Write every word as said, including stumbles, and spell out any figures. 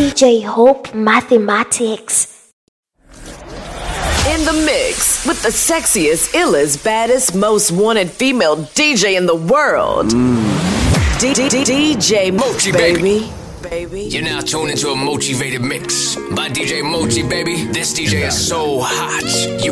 D J Hope Mathematics. In the mix with the sexiest, illest, baddest, most wanted female D J in the world. Mm. D- D- D- DJ Mochi, baby. baby. Baby. You're now tuned into a motivated mix by D J Mochi, baby. This D J is so hot. You